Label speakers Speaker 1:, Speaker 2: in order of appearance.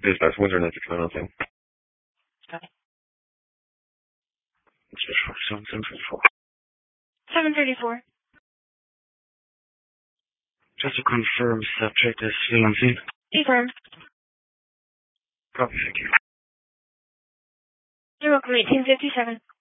Speaker 1: Dispatch, Windsor 96902.
Speaker 2: Copy.
Speaker 1: 734.
Speaker 2: 734.
Speaker 1: Just to confirm, subject is still on scene.
Speaker 2: Confirm.
Speaker 1: Copy, thank you.
Speaker 2: You're welcome, 1857.